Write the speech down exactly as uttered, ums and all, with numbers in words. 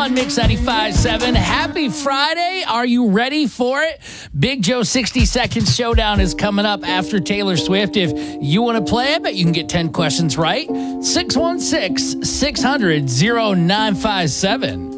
on Mix ninety-five point seven. Happy Friday. Are you ready for it? Big Joe sixty Seconds Showdown is coming up after Taylor Swift. If you want to play, I bet you can get ten questions right. six one six, six hundred, oh nine five seven.